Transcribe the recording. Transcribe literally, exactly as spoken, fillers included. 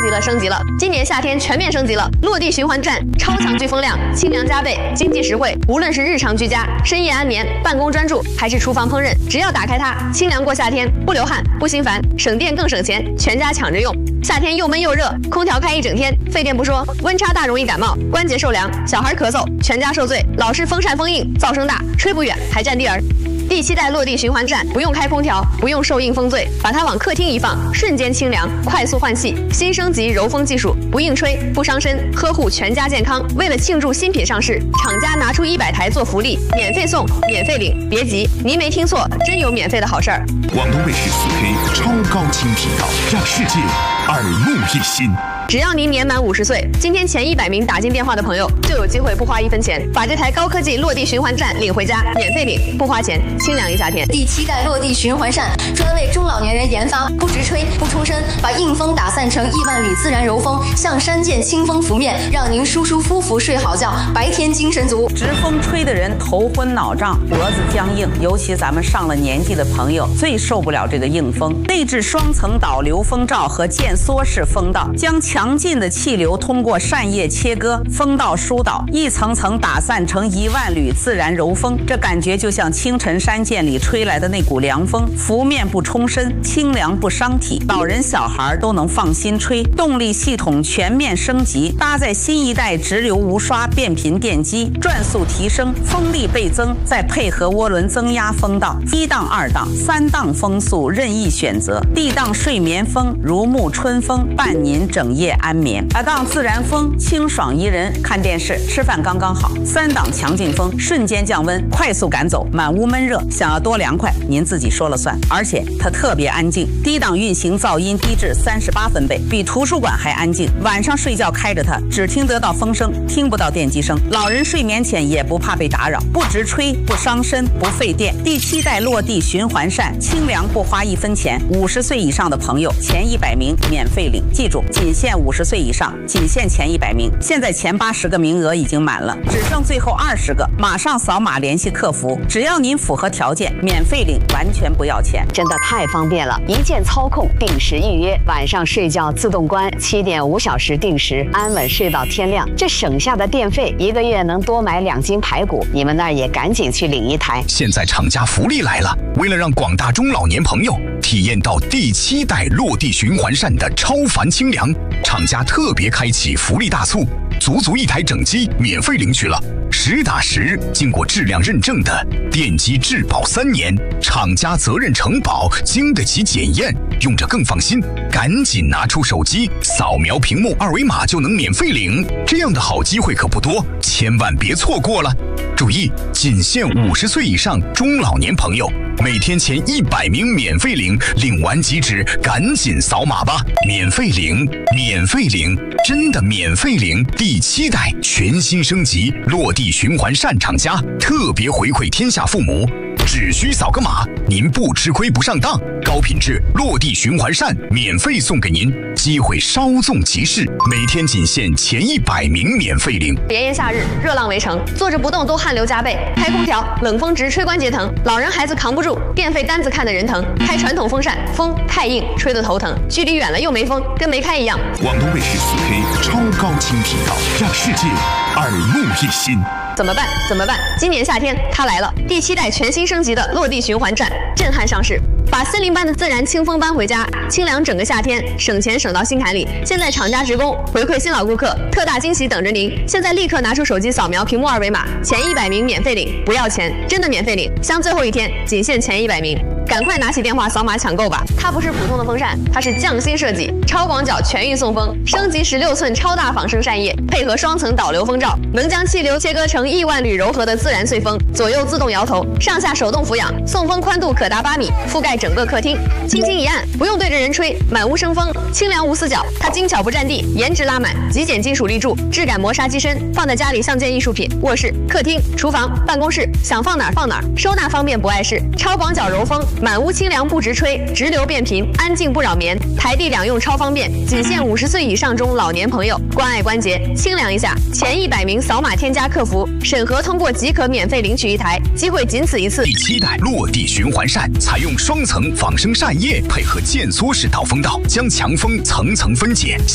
级了，升级了！今年夏天全面升级了，落地循环扇超强飓风量，清凉加倍，经济实惠。无论是日常居家、深夜安眠、办公专注，还是厨房烹饪，只要打开它，清凉过夏天，不流汗，不心烦，省电更省钱，全家抢着用。夏天又闷又热，空调开一整天，费电不说，温差大容易感冒，关节受凉，小孩咳嗽，全家受罪。老是风扇风硬，噪声大，吹不远，还占地儿。第七代落地循环扇不用开空调，不用受硬风醉，把它往客厅一放，瞬间清凉，快速换气。新升级柔风技术，不硬吹，不伤身，呵护全家健康。为了庆祝新品上市，厂家拿出一百台做福利，免费送，免费领。别急，您没听错，真有免费的好事儿。 广东卫视四 K 超高清频道，让世界耳目一新。 只要您年满五十岁，今天前一百名打进电话的朋友就有机会不花一分钱，把这台高科技落地循环扇领回家，免费领，不花钱，清凉一夏天。 第七代落地循环扇专为中老年人研发，不直吹，不出声，把硬风打散成亿万缕自然柔风，像山涧清风拂面，让您舒舒服服睡好觉，白天精神足。 直风吹的人头昏脑胀，脖子僵硬，尤其咱们上了年纪的朋友最受不了这个硬风。内置双层导流风罩和渐缩式风道，将强劲的气流通过扇叶切割，风道疏导，一层层打散成一万缕自然柔风。这感觉就像清晨山涧里吹来的那股凉风，拂面不冲身，清凉不伤体，老人小孩都能放心吹。动力系统全面升级，搭载新一代直流无刷变频电机，转速提升，风力倍增，再配合涡轮增压风道，一档、二档、三档风速任意选择。地档睡眠风如沐春风，伴您整夜安眠。二档自然风清爽宜人，看电视吃饭刚刚好。三档强劲风瞬间降温，快速赶走满屋闷热，想要多凉快您自己说了算。而且它特别安静，低档运行噪音低至三十八分贝，比图书馆还安静。晚上睡觉开着它，只听得到风声，听不到电机声。老人睡眠前也不怕被打扰，不直吹，不伤身，不费电。第七代落地循环扇，清凉不花一分钱。五十岁以上的朋友前一百名免费领，记住，仅限五十岁以上，仅限前一百名。现在前八十个名额已经满了，只剩最后二十个，马上扫码联系客服，只要您符合条件，免费领，完全不要钱。 真的太方便了，一键操控，定时预约，晚上睡觉自动关，七点五小时定时，安稳睡到天亮。这省下的电费，一个月能多买两斤排骨。你们那儿也赶紧去领一台。 现在厂家福利来了，为了让广大中老年朋友体验到第七代落地循环扇的超凡清凉，厂家特别开启福利大促，足足一台整机免费领取了，实打实经过质量认证的电机质保三年，厂家责任承保，经得起检验，用着更放心。赶紧拿出手机，扫描屏幕二维码就能免费领，这样的好机会可不多，千万别错过了。注意，仅限五十岁以上中老年朋友，每天前一百名免费领，领完即止，赶紧扫码吧！免费领，免费领，真的免费领！第七代全新升级落地循环扇厂家特别回馈天下父母，只需扫个码，您不吃亏不上当，高品质落地循环扇免费送给您，机会稍纵即逝，每天仅限前一百名免费领。 炎炎夏日，热浪围城，坐着不动都汗流浃背，开空调冷风直吹关节疼，老人孩子扛不住，电费单子看得人疼。开传统风扇，风太硬，吹得头疼，距离远了又没风，跟没开一样。 广东卫视四 K 超高清频道，让世界耳目一新。 怎么办？怎么办？今年夏天它来了，第七代全新升级的落地循环扇震撼上市，把森林般的自然清风搬回家，清凉整个夏天，省钱省到心坎里。现在厂家职工回馈新老顾客，特大惊喜等着您！现在立刻拿出手机扫描屏幕二维码，前一百名免费领，不要钱，真的免费领，像最后一天，仅限前一百名。赶快拿起电话扫码抢购吧！它不是普通的风扇，它是匠心设计，超广角全域送风，升级十六寸超大仿生扇叶，配合双层导流风罩，能将气流切割成亿万缕柔和的自然碎风，左右自动摇头，上下手动俯仰，送风宽度可达八米，覆盖整个客厅。轻轻一按，不用对着人吹，满屋生风，清凉无死角。它精巧不占地，颜值拉满，极简金属立柱，质感磨砂机身，放在家里像件艺术品。卧室、客厅、厨房、办公室，想放哪儿放哪儿，收纳方便不碍事。超广角柔风，满屋清凉不直吹，直流变频，安静不扰眠，台地两用超方便，仅限五十岁以上中老年朋友，关爱关节，清凉一下。前一百名扫码添加客服，审核通过即可免费领取一台，机会仅此一次。 第七代落地循环扇采用双层仿生扇叶，配合渐缩式导风道，将强风层层分解。